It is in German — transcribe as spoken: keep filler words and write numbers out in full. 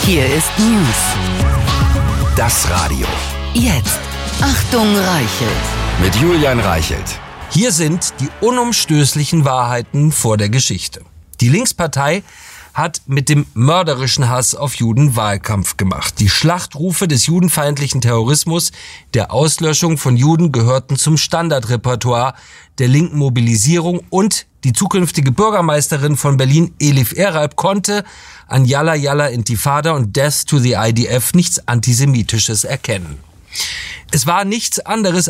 Hier ist News. Das Radio. Jetzt. Achtung, Reichelt. Mit Julian Reichelt. Hier sind die unumstößlichen Wahrheiten vor der Geschichte. Die Linkspartei hat mit dem mörderischen Hass auf Juden Wahlkampf gemacht. Die Schlachtrufe des judenfeindlichen Terrorismus, der Auslöschung von Juden gehörten zum Standardrepertoire der linken Mobilisierung und die zukünftige Bürgermeisterin von Berlin, Elif Eralp, konnte an Yalla Yalla Intifada und Death to the I D F nichts Antisemitisches erkennen. Es war nichts anderes